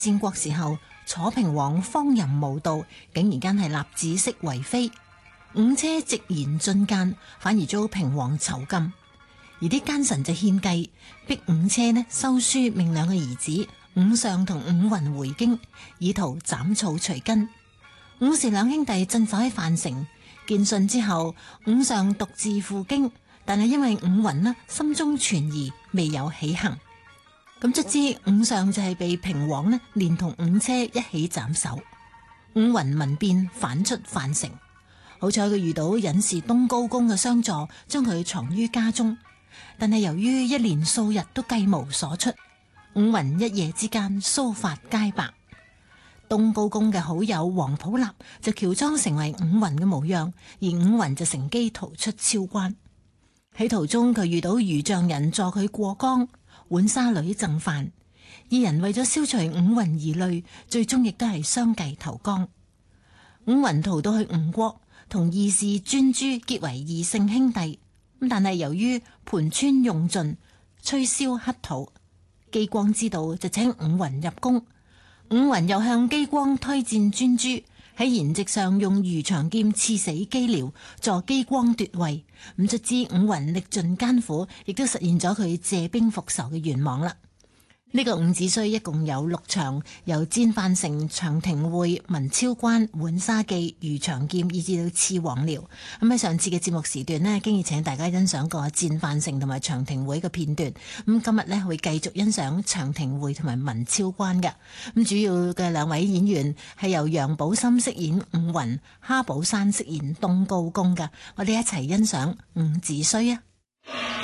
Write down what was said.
戰國時候，楚平王荒淫無道，竟然間係立子息為妃。伍車直言進諫，反而遭平王囚禁。而啲奸臣就獻計，逼伍車呢收書命兩個兒子伍尚同伍雲回京，以圖斬草除根。伍氏兩兄弟鎮守喺樊城，見信之後，伍尚獨自赴京，但係因為伍雲呢心中存疑，未有起行。咁卒之伍尚就係被平王呢連同伍車一起斬首。伍雲聞變，反出樊城。好彩佢遇到隱士東高公嘅相助，將佢藏於家中。但係由於一連數日都計無所出，伍雲一夜之間鬚髮皆白。東高公嘅好友王普立就喬裝成為伍雲嘅模樣，而伍雲就乘機逃出超關。喺途中佢遇到漁丈人助佢過江，浣紗女贈飯，二人為咗消除伍雲疑慮，最終亦都係相繼投江。伍雲逃到去吳國，同義士專諸結為異姓兄弟。但係由於盤川用盡，吹簫乞討，姬光知道就請伍雲入宮。伍雲又向姬光推薦專諸，喺筵席上用魚腸劍刺死姬遼，助姬光奪位。咁卒之伍雲歷盡艱苦，亦都實現咗佢借兵復仇嘅願望啦。呢個伍子胥一共有6場，由戰樊城、長亭會、文超關、浣紗記、魚腸劍，以至到刺王僚。咁喺上次嘅節目時段呢，經已請大家欣賞過戰樊城同埋長亭會嘅片段。咁今日呢，會繼續欣賞長亭會同埋文超關嘅。咁主要嘅2位演員係由楊寶森飾演伍雲，哈寶珊飾演東高公嘅。我哋一齊欣賞伍子胥啊！